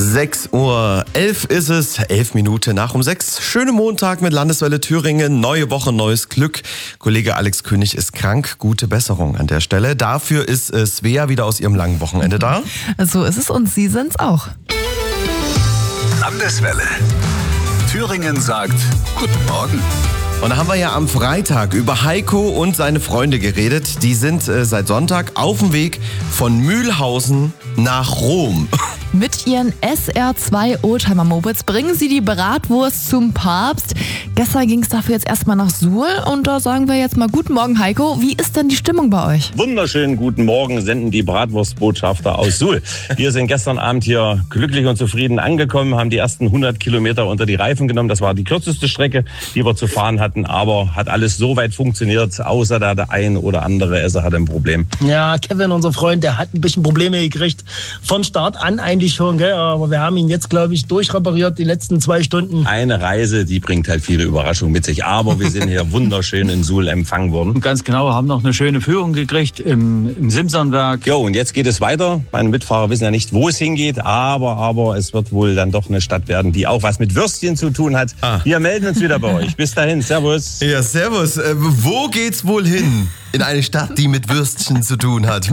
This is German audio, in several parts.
6:11 Uhr ist es, 11 Minuten nach um 6. Schönen Montag mit Landeswelle Thüringen, neue Woche, neues Glück. Kollege Alex König ist krank, gute Besserung an der Stelle. Dafür ist Svea wieder aus ihrem langen Wochenende da. So ist es und Sie sind's auch. Landeswelle. Thüringen sagt Guten Morgen. Und da haben wir ja am Freitag über Heiko und seine Freunde geredet. Die sind seit Sonntag auf dem Weg von Mühlhausen nach Rom. Mit ihren SR2 Oldtimer Mopeds bringen sie die Bratwurst zum Papst. Gestern ging es dafür jetzt erstmal nach Suhl und da sagen wir jetzt mal Guten Morgen, Heiko. Wie ist denn die Stimmung bei euch? Wunderschönen guten Morgen senden die Bratwurstbotschafter aus Suhl. Wir sind gestern Abend hier glücklich und zufrieden angekommen, haben die ersten 100 Kilometer unter die Reifen genommen. Das war die kürzeste Strecke, die wir zu fahren hatten, aber hat alles so weit funktioniert, außer da der ein oder andere Esser hat ein Problem. Ja, Kevin, unser Freund, der hat ein bisschen Probleme gekriegt. Von Start an eigentlich schon, gell? Aber wir haben ihn jetzt, glaube ich, durchrepariert die letzten 2 Stunden. Eine Reise, die bringt halt viele Überraschungen mit sich, aber wir sind hier wunderschön in Suhl empfangen worden. Ganz genau, haben noch eine schöne Führung gekriegt im Simsonwerk. Jo, und jetzt geht es weiter. Meine Mitfahrer wissen ja nicht, wo es hingeht, aber es wird wohl dann doch eine Stadt werden, die auch was mit Würstchen zu tun hat. Wir melden uns wieder bei euch. Bis dahin, servus. Ja, servus. Wo geht's wohl hin? In eine Stadt, die mit Würstchen zu tun hat.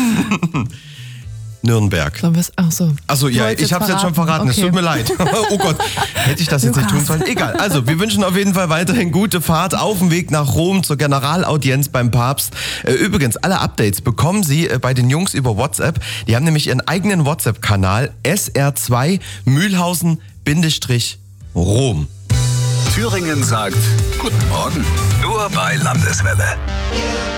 Nürnberg. Achso, ja, ich hab's jetzt schon verraten. Okay. Es tut mir leid. Oh Gott, hätte ich das jetzt nicht tun sollen? Egal. Also, wir wünschen auf jeden Fall weiterhin gute Fahrt auf dem Weg nach Rom zur Generalaudienz beim Papst. Übrigens, alle Updates bekommen Sie bei den Jungs über WhatsApp. Die haben nämlich ihren eigenen WhatsApp-Kanal SR2 Mühlhausen-Rom. Thüringen sagt Guten Morgen. Nur bei Landeswelle.